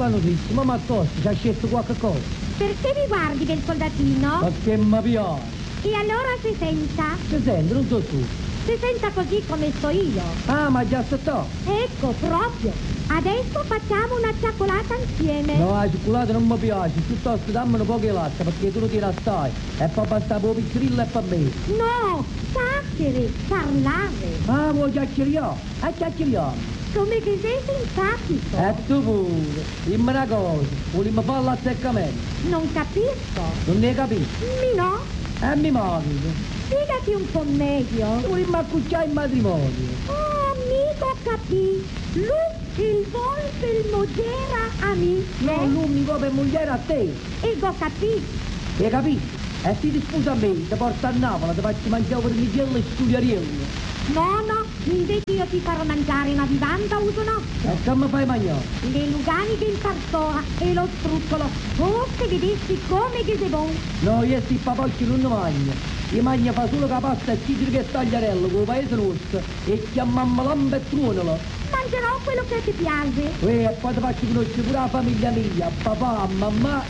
fanno triste, ma tosto, ci ha scelto qualche cosa. Perché mi guardi del soldatino? Perché mi piace. E allora si senta? Si sente, non so tu. Si senta così come sto io. Ah, ma già sto. Ecco, proprio. Adesso facciamo una cioccolata insieme. No, la cioccolata non mi piace, piuttosto dammi un po' di latte perché tu lo tiri assai. E poi basta per piccirilla e per me. No, chiacchiere, parlare. Ah, vuoi chiacchieriamo? E chiacchieriamo. Come che sei simpatico. E tu pure, dimmi una cosa, vogliamo fare l'azzeccamento? Non capisco. Non ne capisci? Mi no? E mi manchi. Spiegati un po' meglio. Vogliamo accucciare il matrimonio. Oh, amico, capì. Lui, il volpe, il mogera, amico. No, lui mi vuole per moglie a te. E go capì. Hai capito? E ti disputa a me, ti porta a Napoli, ti faccio mangiare per michelle e studiariello. No, no, invece io ti farò mangiare una vivanda uso no. E come fai a mangiare? Le luganiche in partora e lo struccolo. Forse vedessi come che sei buono. No, io sti papocchi non ne mangio. Io mangio fa solo la pasta e citrica e tagliarello con il paese nostro e chiamammo l'ambettuonolo. Mangerò quello che ti piace. E poi ti faccio conoscere pure la famiglia mia, papà, mamma